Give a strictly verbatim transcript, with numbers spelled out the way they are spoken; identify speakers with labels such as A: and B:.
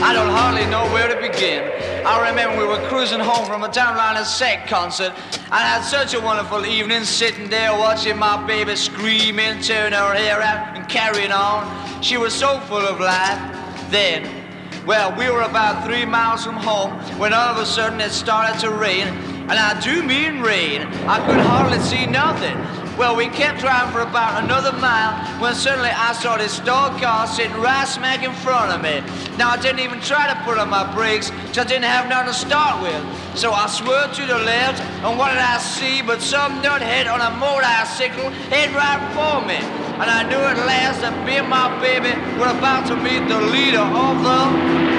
A: I don't hardly know where to begin. I remember we were cruising home from a Downline Sect concert. I had such a wonderful evening sitting there watching my baby screaming, tearing her hair out and carrying on. She was so full of life. Then, well, we were about three miles from home when all of a sudden it started to rain. And I do mean rain. I could hardly see nothing. Well, we kept driving for about another mile when suddenly I saw this stalled car sitting right smack in front of me. Now, I didn't even try to put on my brakes because I didn't have nothing to start with. So I swerved to the left, and what did I see but some nuthead on a motorcycle head right for me. And I knew at last that me and my baby were about to meet the leader of the